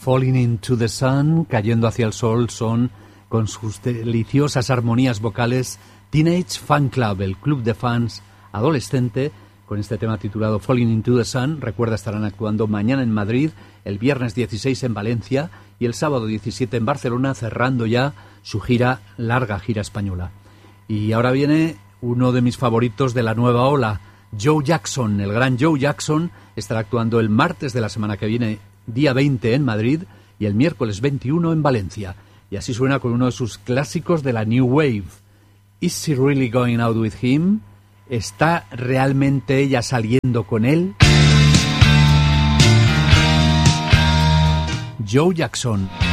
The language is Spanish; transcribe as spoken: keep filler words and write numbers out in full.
Falling into the Sun, cayendo hacia el sol, son, con sus deliciosas armonías vocales, Teenage Fan Club, el club de fans adolescente, con este tema titulado Falling into the Sun. Recuerda, estarán actuando mañana en Madrid, el viernes dieciséis en Valencia y el sábado diecisiete en Barcelona, cerrando ya su gira, larga gira española. Y ahora viene uno de mis favoritos de la nueva ola, Joe Jackson. El gran Joe Jackson estará actuando el martes de la semana que viene, día veinte en Madrid, y el miércoles veintiuno en Valencia. Y así suena con uno de sus clásicos de la New Wave. Is she really going out with him? ¿Está realmente ella saliendo con él? Joe Jackson.